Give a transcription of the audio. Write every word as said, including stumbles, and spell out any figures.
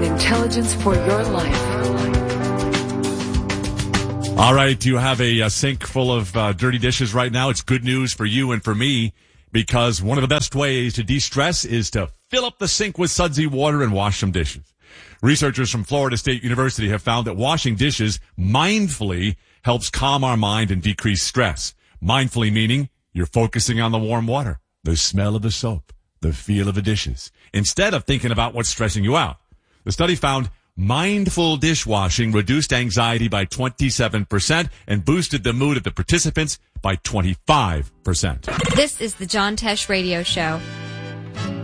and intelligence for your life. All right, do you have a, a sink full of uh, dirty dishes right now? It's good news for you and for me, because one of the best ways to de-stress is to fill up the sink with sudsy water and wash some dishes. Researchers from Florida State University have found that washing dishes mindfully helps calm our mind and decrease stress. Mindfully meaning you're focusing on the warm water, the smell of the soap, the feel of the dishes, instead of thinking about what's stressing you out. The study found mindful dishwashing reduced anxiety by twenty-seven percent and boosted the mood of the participants by twenty-five percent. This is the John Tesh Radio Show.